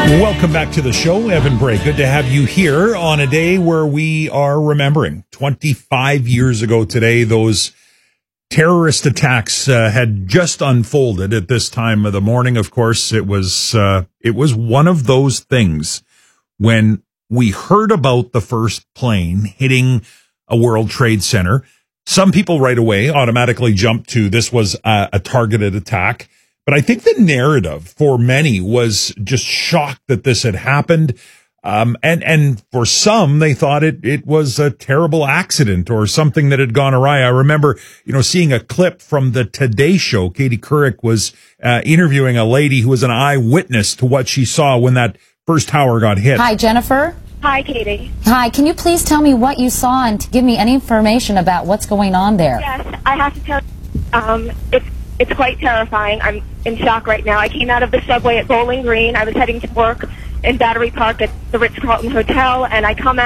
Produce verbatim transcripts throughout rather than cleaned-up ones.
Welcome back to the show, Evan Bray. Good to have you here on a day where we are remembering twenty-five years ago today. Those terrorist attacks uh, had just unfolded at this time of the morning. Of course, it was uh, it was one of those things when we heard about the first plane hitting a World Trade Center. Some people right away automatically jumped to this was a, a targeted attack. But I think the narrative for many was just shocked that this had happened. Um, and, and for some, they thought it, it was a terrible accident or something that had gone awry. I remember, you know, seeing a clip from the Today Show. Katie Couric was uh, interviewing a lady who was an eyewitness to what she saw when that first tower got hit. Hi, Jennifer. Hi, Katie. Hi, can you please tell me what you saw and to give me any information about what's going on there? Yes, I have to tell you, um, it's It's quite terrifying. I'm in shock right now. I came out of the subway at Bowling Green. I was heading to work in Battery Park at the Ritz-Carlton Hotel, and I come out,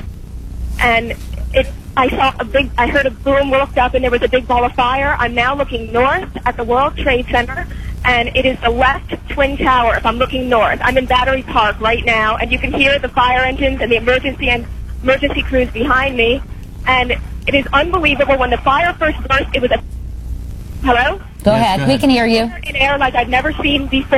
and it. I saw a big. I heard a boom. Looked up, and there was a big ball of fire. I'm now looking north at the World Trade Center, and it is the left twin tower. If I'm looking north, I'm in Battery Park right now, and you can hear the fire engines and the emergency and emergency crews behind me, and it is unbelievable. When the fire first burst, it was a. Hello? Go yes, ahead. Go ahead. We can hear you. In air like I've never seen before.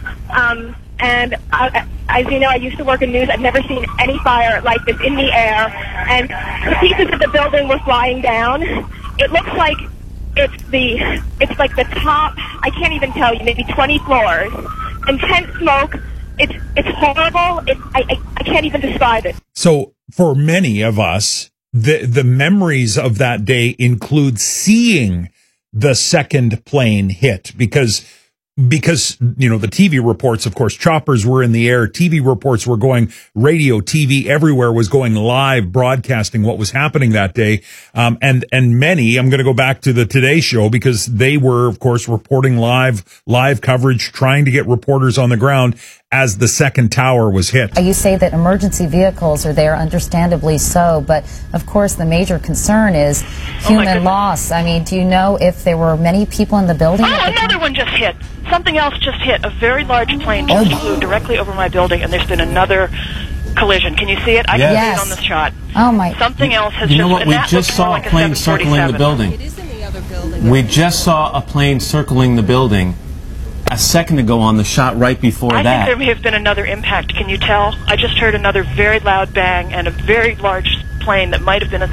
Um, and I, as you know, I used to work in news. I've never seen any fire like this in the air. And the pieces of the building were flying down. It looks like it's the, it's like the top, I can't even tell you, maybe twenty floors. Intense smoke. It's, it's horrible. It, I, I, I can't even describe it. So for many of us, the, the memories of that day include seeing the second plane hit because, because, you know, the T V reports, of course, choppers were in the air. T V reports were going, radio, T V, everywhere was going live, broadcasting what was happening that day. Um, and, and many, I'm going to go back to the Today Show because they were, of course, reporting live, live coverage, trying to get reporters on the ground as the second tower was hit. You say that emergency vehicles are there, understandably so, but of course the major concern is human oh loss. I mean, do you know if there were many people in the building? Oh, another one just hit. Something else just hit. A very large plane just oh. flew directly over my building, and there's been another collision. Can you see it? I yes. can yes. see it on the shot. Oh my! Something else has you just. know what? We just saw like a plane circling the building. It is in the other building. We just saw a plane circling the building a second ago on the shot right before I that. I think there may have been another impact. Can you tell? I just heard another very loud bang, and a very large plane that might have been a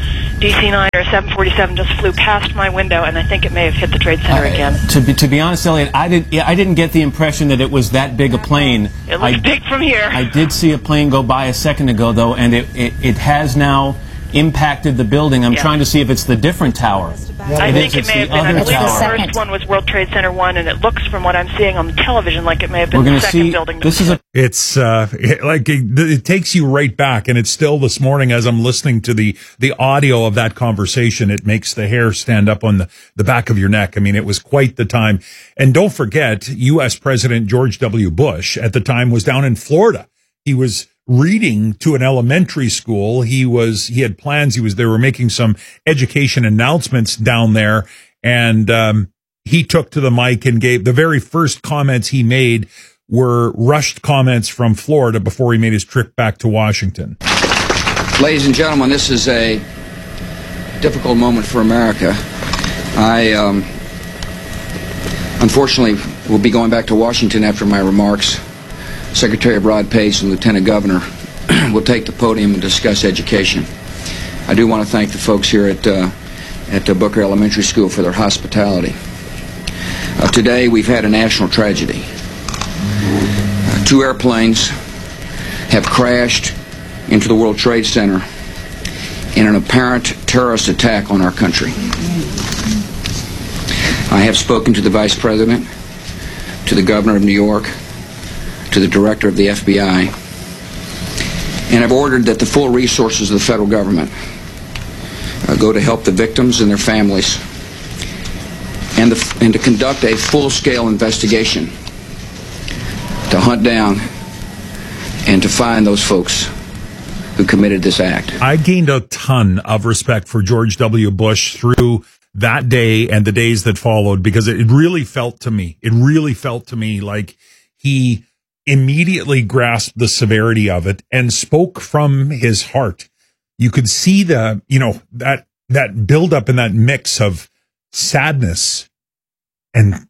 D C nine or a seven forty-seven just flew past my window, and I think it may have hit the Trade Center uh, again. To be to be honest, Elliot, I didn't I didn't get the impression that it was that big a plane. It looks I, big from here. I did see a plane go by a second ago, though, and it it, it has now impacted the building. I'm yeah. trying to see if it's the different tower. I it think is, it may have been. I believe the first one was World Trade Center one, and it looks, from what I'm seeing on the television, like it may have been We're the second see, building. This is a it's uh, it, like it, it takes you right back, and it's still this morning as I'm listening to the the audio of that conversation. It makes the hair stand up on the the back of your neck. I mean, it was quite the time. And don't forget, U S President George W. Bush at the time was down in Florida. He was reading to an elementary school. He was, he had plans. He was, they were making some education announcements down there. And, um, he took to the mic and gave the very first comments he made were rushed comments from Florida before he made his trip back to Washington. Ladies and gentlemen, this is a difficult moment for America. I, um, unfortunately will be going back to Washington after my remarks. Secretary Rod Pace and Lieutenant Governor will take the podium and discuss education. I do want to thank the folks here at, uh, at uh, Booker Elementary School for their hospitality. Uh, today we've had a national tragedy. Uh, two airplanes have crashed into the World Trade Center in an apparent terrorist attack on our country. I have spoken to the Vice President, to the Governor of New York, to the Director of the F B I, and I've ordered that the full resources of the federal government uh, go to help the victims and their families, and, the, and to conduct a full-scale investigation to hunt down and to find those folks who committed this act. I gained a ton of respect for George W. Bush through that day and the days that followed, because it really felt to me, it really felt to me like he immediately grasped the severity of it and spoke from his heart. You could see the, you know, that, that buildup and that mix of sadness and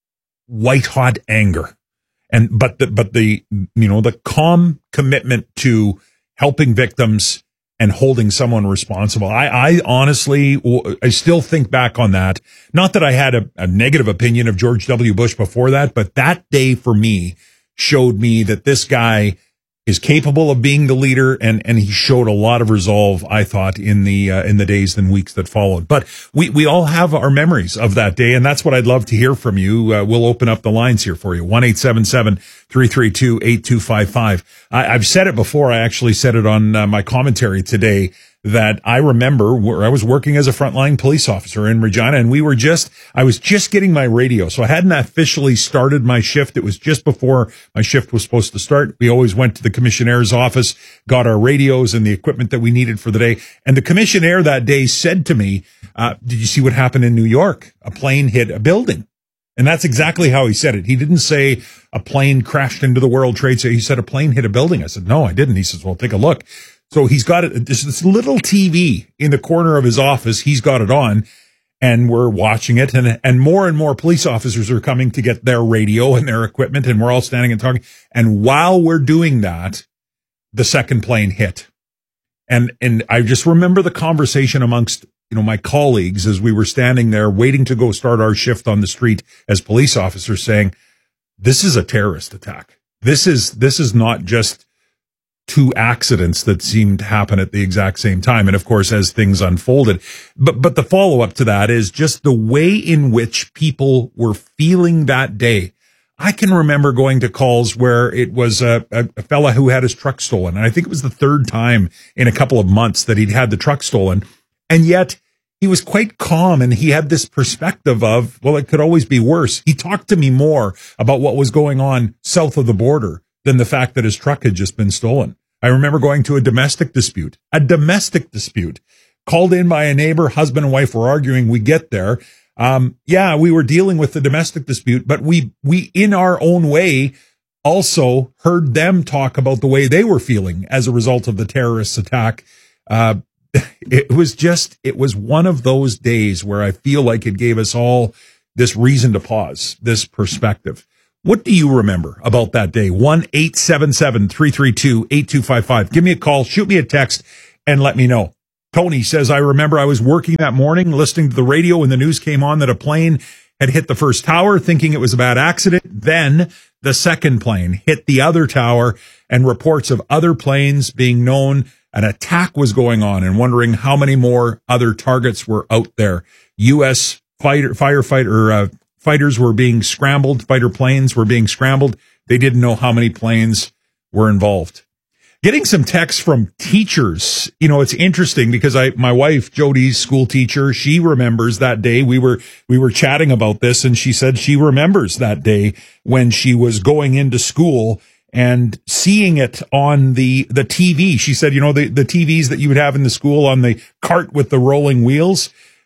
white hot anger. And, but the, but the, you know, the calm commitment to helping victims and holding someone responsible. I, I honestly, I still think back on that. Not that I had a, a negative opinion of George W. Bush before that, but that day for me showed me that this guy is capable of being the leader, and, and he showed a lot of resolve, I thought, in the uh, in the days and weeks that followed. But we, we all have our memories of that day, and that's what I'd love to hear from you. Uh, we'll open up the lines here for you. one eight seven seven, three three two, eight two five five. I, I've said it before. I actually said it on uh, my commentary today, that I remember where I was working as a frontline police officer in Regina, and we were just, I was just getting my radio. So I hadn't officially started my shift. It was just before my shift was supposed to start. We always went to the commissionaire's office, got our radios and the equipment that we needed for the day. And the commissionaire that day said to me, uh, did you see what happened in New York? A plane hit a building. And that's exactly how he said it. He didn't say a plane crashed into the World Trade Center. He said a plane hit a building. I said, no, I didn't. He says, well, take a look. So he's got it, this, this little T V in the corner of his office. He's got it on, and we're watching it. And, and more and more police officers are coming to get their radio and their equipment, and we're all standing and talking. And while we're doing that, the second plane hit. And, and I just remember the conversation amongst, you know, my colleagues as we were standing there waiting to go start our shift on the street as police officers, saying, this is a terrorist attack. This is, this is not just two accidents that seemed to happen at the exact same time. And of course, as things unfolded, but, but the follow up to that is just the way in which people were feeling that day. I can remember going to calls where it was a, a, a fella who had his truck stolen. And I think it was the third time in a couple of months that he'd had the truck stolen. And yet he was quite calm, and he had this perspective of, well, it could always be worse. He talked to me more about what was going on south of the border than the fact that his truck had just been stolen. I remember going to a domestic dispute, a domestic dispute called in by a neighbor. Husband and wife were arguing. We get there. Um, yeah, we were dealing with the domestic dispute, but we, we in our own way also heard them talk about the way they were feeling as a result of the terrorist attack. Uh, it was just, it was one of those days where I feel like it gave us all this reason to pause, this perspective. What do you remember about that day? one eight seven seven, three three two, eight two five five. Give me a call, shoot me a text, and let me know. Tony says, I remember I was working that morning, listening to the radio when the news came on that a plane had hit the first tower, thinking it was a bad accident. Then the second plane hit the other tower, and reports of other planes being known an attack was going on, and wondering how many more other targets were out there. U S fighter, firefighter, uh, Fighters were being scrambled. Fighter planes were being scrambled. They didn't know how many planes were involved. Getting some texts from teachers. You know, it's interesting because I, my wife, Jody's school teacher, she remembers that day. We were, we were chatting about this, and she said she remembers that day when she was going into school and seeing it on the, the T V. She said, you know, the, the T Vs that you would have in the school on the cart with the rolling wheels,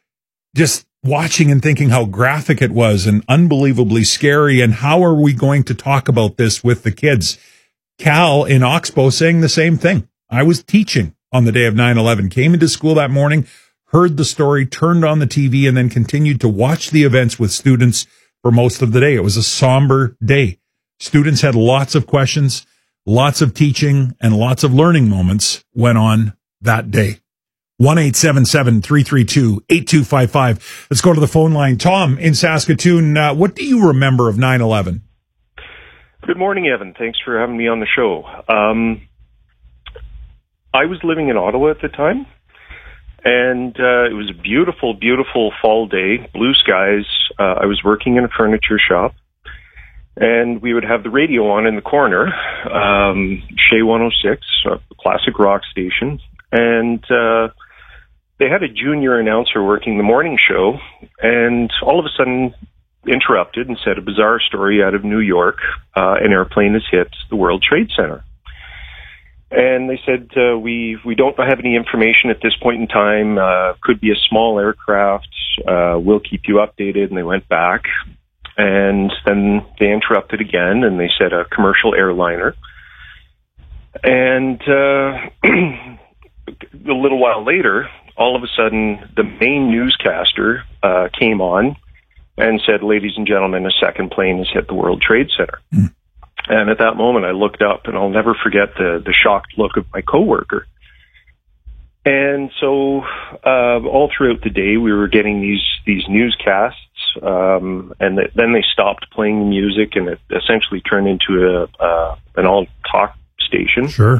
just watching and thinking how graphic it was and unbelievably scary. And how are we going to talk about this with the kids? Cal in Oxbow saying the same thing. I was teaching on the day of nine eleven, came into school that morning, heard the story, turned on the T V, and then continued to watch the events with students for most of the day. It was a somber day. Students had lots of questions, lots of teaching, and lots of learning moments went on that day. one eight seven seven, three three two, eight two five five. Let's go to the phone line. Tom in Saskatoon, uh, what do you remember of nine eleven? Good morning, Evan. Thanks for having me on the show. Um, I was living in Ottawa at the time, and uh, it was a beautiful, beautiful fall day, blue skies. Uh, I was working in a furniture shop, and we would have the radio on in the corner, um, Shea one oh six, a classic rock station, and uh, they had a junior announcer working the morning show, and all of a sudden interrupted and said a bizarre story out of New York. Uh, an airplane has hit the World Trade Center. And they said, uh, we we don't have any information at this point in time. Uh, could be a small aircraft. Uh, we'll keep you updated. And they went back. And then they interrupted again, and they said a commercial airliner. And uh, a little while later, all of a sudden, the main newscaster uh, came on and said, "Ladies and gentlemen, a second plane has hit the World Trade Center." Mm. And at that moment, I looked up, and I'll never forget the, the shocked look of my coworker. And so uh, all throughout the day, we were getting these these newscasts, um, and th- then they stopped playing the music, and it essentially turned into a uh, an all-talk station. Sure.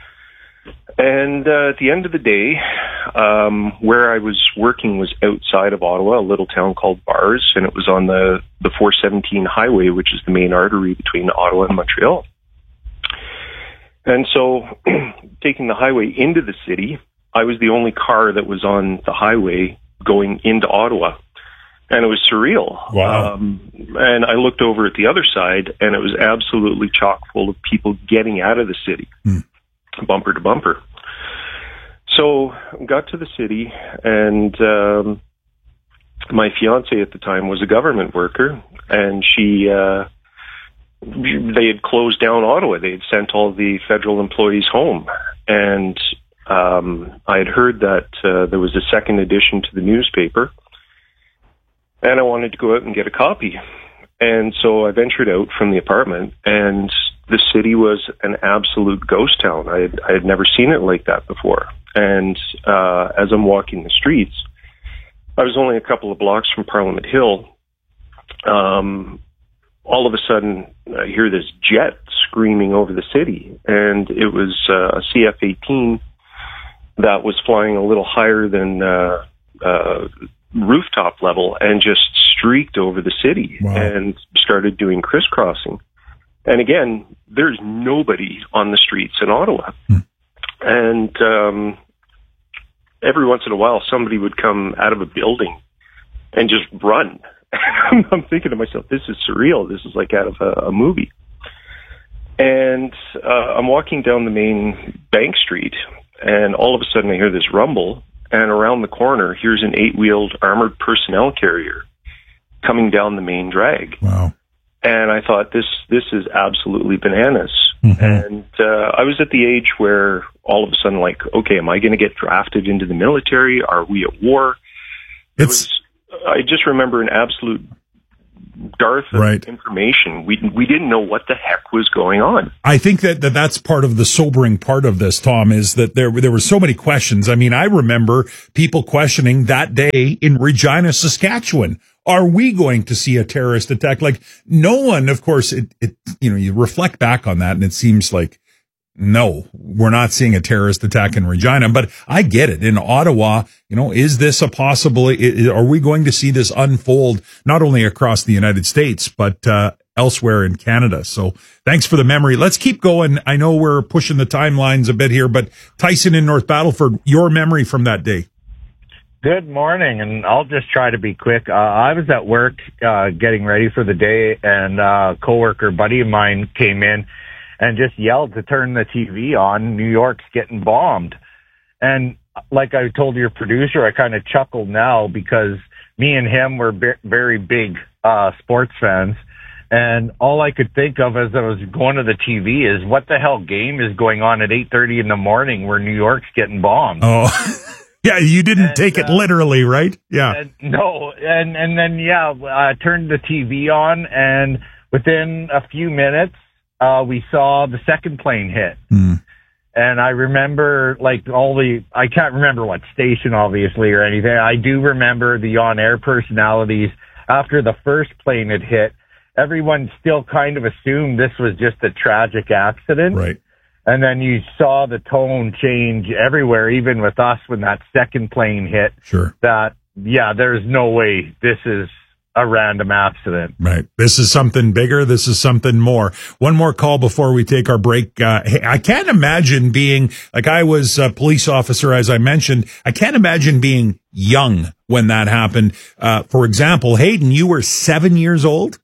And uh, at the end of the day, um, where I was working was outside of Ottawa, a little town called Bars, and it was on the, the four seventeen highway, which is the main artery between Ottawa and Montreal. And so, taking the highway into the city, I was the only car that was on the highway going into Ottawa. And it was surreal. Wow. Um, and I looked over at the other side, and it was absolutely chock full of people getting out of the city. Hmm. Bumper to bumper. So got to the city, and um, my fiance at the time was a government worker, and she uh, they had closed down Ottawa. They had sent all the federal employees home, and um, I had heard that uh, there was a second edition to the newspaper, and I wanted to go out and get a copy. And so I ventured out from the apartment, and the city was an absolute ghost town. I had, I had never seen it like that before. And uh, as I'm walking the streets, I was only a couple of blocks from Parliament Hill. Um, all of a sudden, I hear this jet screaming over the city, and it was uh, a C F eighteen that was flying a little higher than uh, uh, rooftop level and just streaked over the city. Wow. And started doing crisscrossing. And again, there's nobody on the streets in Ottawa. Hmm. And um, every once in a while, somebody would come out of a building and just run. I'm thinking to myself, this is surreal. This is like out of a, a movie. And uh, I'm walking down the main Bank Street, and all of a sudden I hear this rumble, and around the corner, here's an eight-wheeled armored personnel carrier coming down the main drag. Wow. And I thought, this this is absolutely bananas. Mm-hmm. And uh, I was at the age where all of a sudden, like, okay, am I going to get drafted into the military? Are we at war? It it's, was, I just remember an absolute dearth of right. information. We we didn't know what the heck was going on. I think that, that that's part of the sobering part of this, Tom, is that there there were so many questions. I mean, I remember people questioning that day in Regina, Saskatchewan. Are we going to see a terrorist attack? Like, no one, of course, it, it, you know, you reflect back on that and it seems like, no, we're not seeing a terrorist attack in Regina, but I get it. In Ottawa, you know, is this a possible, are we going to see this unfold not only across the United States, but, uh, elsewhere in Canada? So thanks for the memory. Let's keep going. I know we're pushing the timelines a bit here, but Tyson in North Battleford, your memory from that day. Good morning, and I'll just try to be quick. Uh, I was at work uh, getting ready for the day, and uh, a coworker buddy of mine came in and just yelled to turn the T V on. New York's getting bombed. And like I told your producer, I kind of chuckled now because me and him were be- very big uh, sports fans. And all I could think of as I was going to the T V is, what the hell game is going on at eight thirty in the morning where New York's getting bombed? Oh, yeah, you didn't and, take it uh, literally, right? Yeah. And, no, and and then, yeah, I turned the T V on, and within a few minutes, uh, we saw the second plane hit. Mm. And I remember, like, all the, I can't remember what station, obviously, or anything. I do remember the on-air personalities. After the first plane had hit, everyone still kind of assumed this was just a tragic accident. Right. And then you saw the tone change everywhere, even with us when that second plane hit. Sure. That, yeah, there's no way this is a random accident. Right. This is something bigger. This is something more. One more call before we take our break. Uh, I can't imagine being, like, I was a police officer, as I mentioned. I can't imagine being young when that happened. Uh, for example, Hayden, you were seven years old?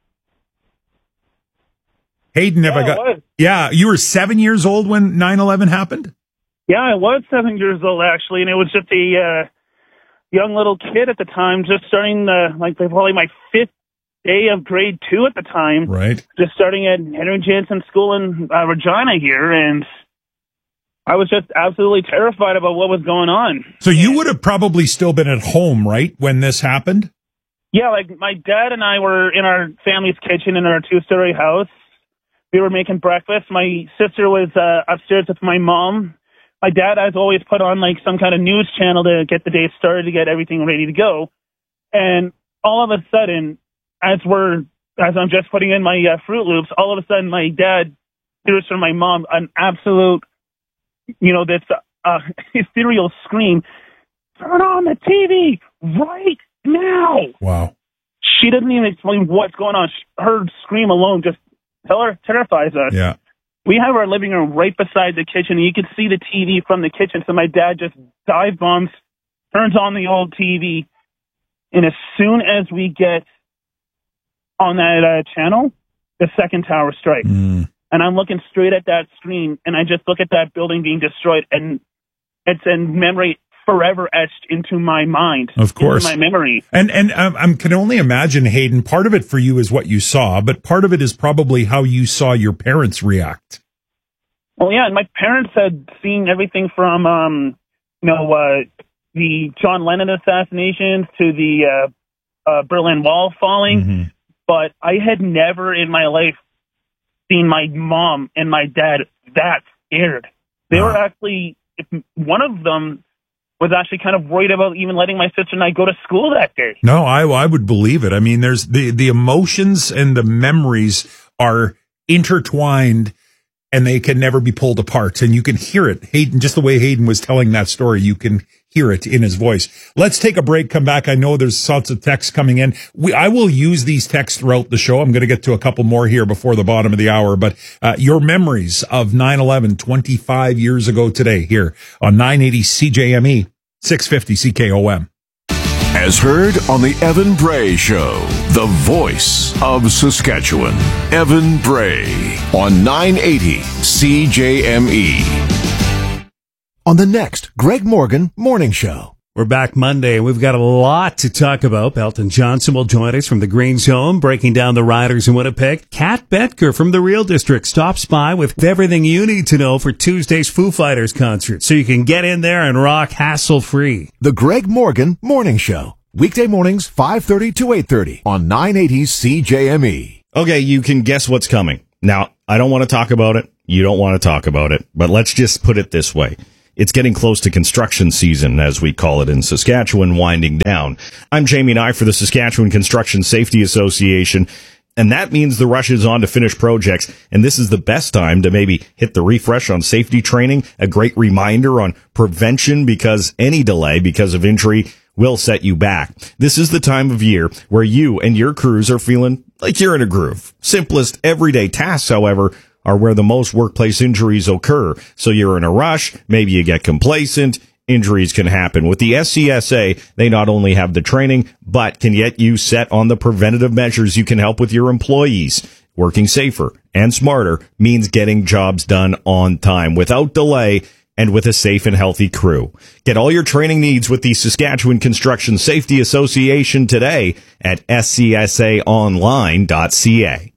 Hayden, have yeah, I got? Yeah, you were seven years old when nine eleven happened? Yeah, I was seven years old, actually, and it was just a uh, young little kid at the time, just starting, the, like, probably my fifth day of grade two at the time. Right. Just starting at Henry Jansen School in uh, Regina here, and I was just absolutely terrified about what was going on. So you would have probably still been at home, right, when this happened? Yeah, like my dad and I were in our family's kitchen in our two-story house. We were making breakfast. My sister was uh, upstairs with my mom. My dad has always put on like some kind of news channel to get the day started, to get everything ready to go. And all of a sudden, as we're as I'm just putting in my uh, Fruit Loops, all of a sudden my dad hears from my mom an absolute, you know, this uh, ethereal scream, "Turn on the T V right now!" Wow. She doesn't even explain what's going on. Her scream alone just ter- terrifies us. Yeah. We have our living room right beside the kitchen, and you can see the T V from the kitchen. So my dad just dive bombs, turns on the old T V, and as soon as we get on that uh, channel, the second tower strikes. Mm. And I'm looking straight at that screen, and I just look at that building being destroyed, and it's in memory forever etched into my mind. Of course. Into my memory. And and um, I can only imagine, Hayden, part of it for you is what you saw, but part of it is probably how you saw your parents react. Well, yeah, and my parents had seen everything from, um, you know, uh, the John Lennon assassinations to the uh, uh, Berlin Wall falling, Mm-hmm. but I had never in my life seen my mom and my dad that scared. They were actually, if one of them was actually kind of worried about even letting my sister and I go to school that day. No, I I would believe it. I mean, there's the the emotions and the memories are intertwined, and they can never be pulled apart. And you can hear it. Hayden, just the way Hayden was telling that story, you can hear it in his voice. Let's take a break, come back. I know there's lots of texts coming in. We, I will use these texts throughout the show. I'm going to get to a couple more here before the bottom of the hour. But uh, your memories of nine eleven twenty-five years ago today here on nine eighty C J M E, six fifty C K O M. As heard on the Evan Bray Show, the voice of Saskatchewan, Evan Bray on nine eighty C J M E. On the next Greg Morgan Morning Show. We're back Monday, and we've got a lot to talk about. Belton Johnson will join us from the Green Zone, breaking down the Riders in Winnipeg. Kat Betker from the Real District stops by with everything you need to know for Tuesday's Foo Fighters concert, so you can get in there and rock hassle-free. The Greg Morgan Morning Show. Weekday mornings, five thirty to eight thirty on nine eighty C J M E. Okay, you can guess what's coming. Now, I don't want to talk about it. You don't want to talk about it. But let's just put it this way. It's getting close to construction season, as we call it in Saskatchewan, winding down. I'm Jamie Nye for the Saskatchewan Construction Safety Association, and that means the rush is on to finish projects, and this is the best time to maybe hit the refresh on safety training, a great reminder on prevention, because any delay because of injury will set you back. This is the time of year where you and your crews are feeling like you're in a groove. Simplest everyday tasks, however, are where the most workplace injuries occur. So you're in a rush, maybe you get complacent, injuries can happen. With the S C S A, they not only have the training, but can get you set on the preventative measures you can help with your employees. Working safer and smarter means getting jobs done on time, without delay, and with a safe and healthy crew. Get all your training needs with the Saskatchewan Construction Safety Association today at S C S A online dot C A.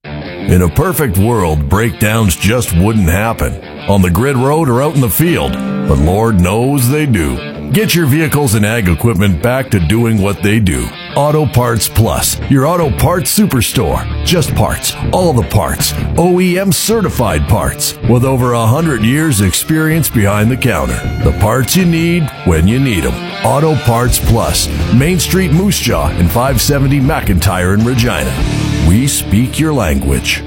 In a perfect world, breakdowns just wouldn't happen on the grid road or out in the field, but Lord knows they do. Get your vehicles and ag equipment back to doing what they do. Auto Parts Plus, your auto parts superstore. Just parts, all the parts, O E M certified parts, with over a hundred years experience behind the counter. The parts you need when you need them. Auto Parts Plus, Main Street Moose Jaw and five seventy McIntyre in Regina. We speak your language.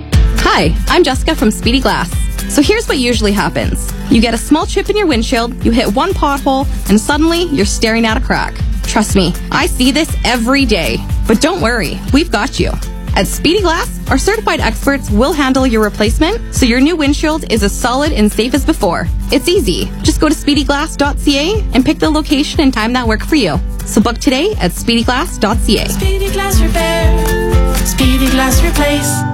Hi, I'm Jessica from Speedy Glass. So here's what usually happens. You get a small chip in your windshield, you hit one pothole, and suddenly you're staring at a crack. Trust me, I see this every day. But don't worry, we've got you. At Speedy Glass, our certified experts will handle your replacement, so your new windshield is as solid and safe as before. It's easy. Just go to speedy glass dot C A and pick the location and time that work for you. So book today at speedy glass dot C A. Speedy Glass Repair. Speedy Glass Replace.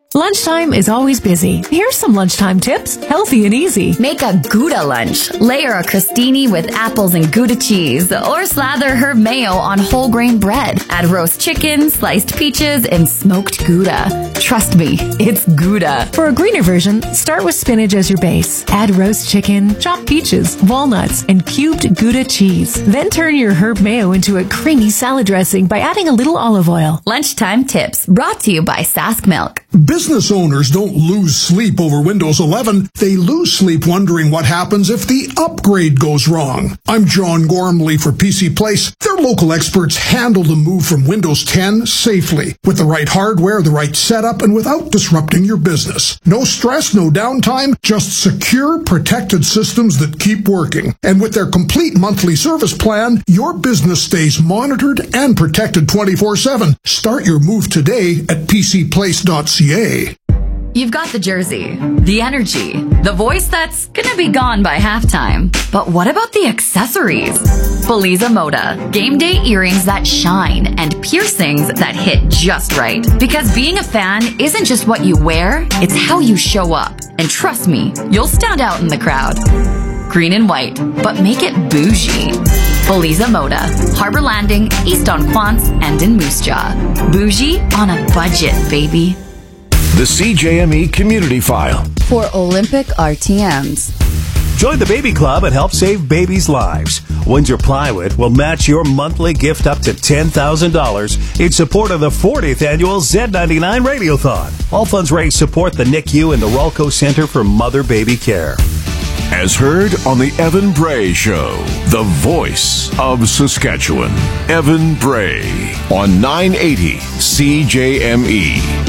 Lunchtime is always busy. Here's some lunchtime tips, healthy and easy. Make a Gouda lunch. Layer a crostini with apples and Gouda cheese, or slather herb mayo on whole grain bread. Add roast chicken, sliced peaches, and smoked Gouda. Trust me, it's Gouda. For a greener version, start with spinach as your base. Add roast chicken, chopped peaches, walnuts, and cubed Gouda cheese. Then turn your herb mayo into a creamy salad dressing by adding a little olive oil. Lunchtime tips brought to you by Sask Milk. Business owners don't lose sleep over Windows eleven. They lose sleep wondering what happens if the upgrade goes wrong. I'm John Gormley for P C Place. Their local experts handle the move from Windows ten safely, with the right hardware, the right setup, and without disrupting your business. No stress, no downtime, just secure, protected systems that keep working. And with their complete monthly service plan, your business stays monitored and protected twenty-four seven. Start your move today at p c place dot c a. You've got the jersey, the energy, the voice that's gonna be gone by halftime. But what about the accessories? Feliza Moda. Game day earrings that shine and piercings that hit just right. Because being a fan isn't just what you wear, it's how you show up. And trust me, you'll stand out in the crowd. Green and white, but make it bougie. Feliza Moda. Harbor Landing, East on Quants, and in Moose Jaw. Bougie on a budget, baby. The C J M E Community File. For Olympic R T Ms. Join the Baby Club and help save babies' lives. Windsor Plywood will match your monthly gift up to ten thousand dollars in support of the fortieth annual Z ninety-nine Radiothon. All funds raised support the N I C U and the Rolco Center for Mother-Baby Care. As heard on the Evan Bray Show, the voice of Saskatchewan. Evan Bray on nine eighty C J M E.